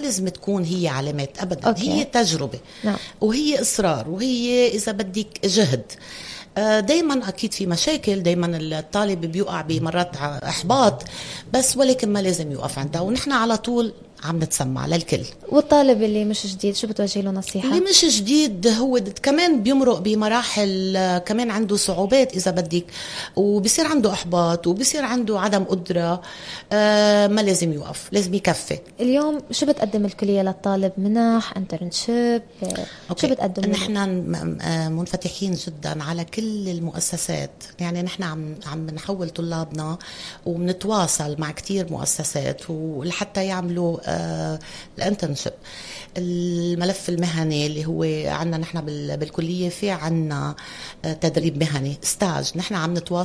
لازم تكون هي علامات أبدا. أوكي. هي تجربة. نعم. وهي إصرار، وهي إذا بدك جهد. دايما أكيد في مشاكل، دايما الطالب بيوقع بمرات إحباط، بس ولكن ما لازم يوقف عندها، ونحن على طول عم نتسمع للكل. والطالب اللي مش جديد شو بتوجه له نصيحة؟ اللي مش جديد هو كمان بيمرق بمراحل، كمان عنده صعوبات إذا بدك، وبصير عنده إحباط، وبصير عنده عدم قدرة. ما لازم يوقف، لازم يكفي. اليوم شو بتقدم الكلية للطالب؟ منح، انترنشيب، شو بتقدم له؟ نحن منفتحين جدا على كل المؤسسات، يعني نحن عم نحول طلابنا وبنتواصل مع كتير مؤسسات ولحتى يعملوا الانترنشيب. الملف المهني اللي هو عنا نحن بالكلية، في عنا تدريب مهني ستاج، نحن عم نتواصل